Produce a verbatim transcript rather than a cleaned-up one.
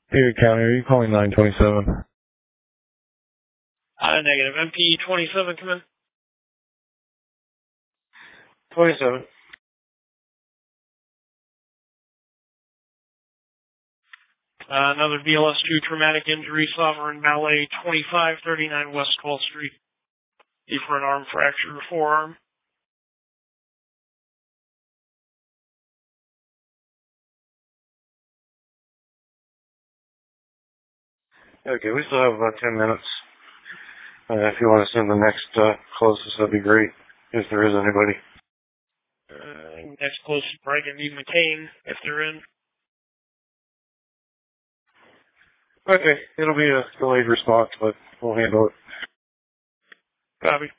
Erie County, are you calling nine twenty-seven? Uh, negative. M P twenty-seven, come in. twenty-seven. Uh, another B L S two traumatic injury, Sovereign Ballet, twenty-five thirty-nine West twelfth Street. E for an arm fracture, forearm. Okay, we still have about ten minutes. Uh, if you want to send the next uh, closest, that'd be great, if there is anybody. Uh, next closest break and need McCain, if they're in. Okay, it'll be a delayed response, but we'll handle it. Copy.